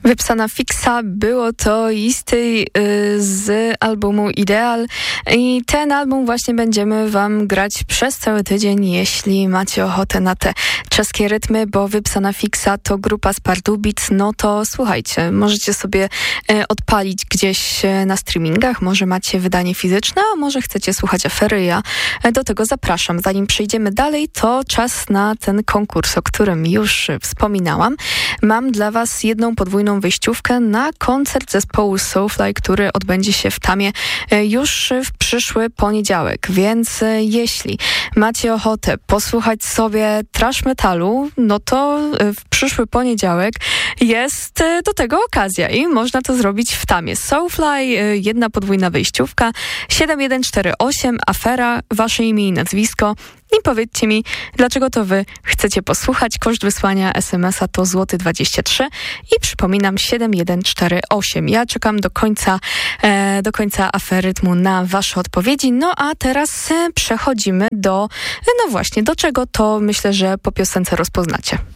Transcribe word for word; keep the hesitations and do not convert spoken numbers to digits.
Wypsana Fixa było to listy y, z albumu Ideal i ten album właśnie będziemy wam grać przez cały tydzień, jeśli macie ochotę na te czeskie rytmy, bo Wypsana Fixa to grupa z Pardubic, no to słuchajcie, możecie sobie y, odpalić gdzieś y, na streamingach, może macie wydanie fizyczne, a może chcecie słuchać afery, ja y, do tego zapraszam. Zanim przejdziemy dalej, to czas na ten konkurs, o którym już y, wspominałam. Mam dla was jedną podwójną wyjściówkę na koncert zespołu Soulfly, który odbędzie się w Tamie już w przyszły poniedziałek. Więc jeśli macie ochotę posłuchać sobie thrash metalu, no to w przyszły poniedziałek jest do tego okazja i można to zrobić w Tamie. Soulfly, jedna podwójna wyjściówka, siedem jeden cztery osiem, afera, wasze imię i nazwisko. I powiedzcie mi, dlaczego to wy chcecie posłuchać. Koszt wysłania es em es a to złoty dwadzieścia trzy i przypominam siedem jeden cztery osiem. Ja czekam do końca, e, do końca aferytmu na wasze odpowiedzi. No a teraz e, przechodzimy do, no właśnie, do czego to myślę, że po piosence rozpoznacie.